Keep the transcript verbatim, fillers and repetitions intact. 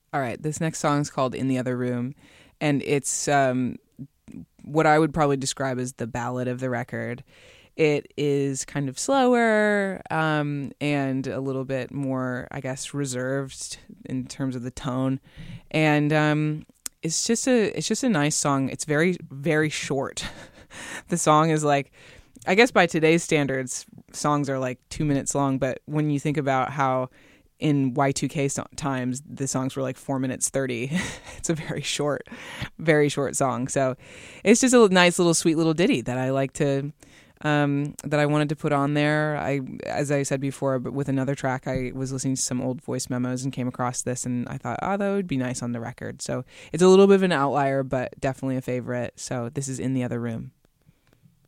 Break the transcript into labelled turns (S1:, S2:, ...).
S1: All right, this next song is called In the Other Room, and it's um, what I would probably describe as the ballad of the record. It is kind of slower um, and a little bit more, I guess, reserved in terms of the tone, and um, it's just a it's just a nice song. It's very very short. The song is like, I guess by today's standards, songs are like two minutes long, but when you think about how in Y two K so- times, the songs were like four minutes thirty. It's a very short, very short song. So it's just a nice little sweet little ditty that I like to, um, that I wanted to put on there. I, as I said before, but with another track, I was listening to some old voice memos and came across this, and I thought, oh, that would be nice on the record. So it's a little bit of an outlier, but definitely a favorite. So this is In the Other Room.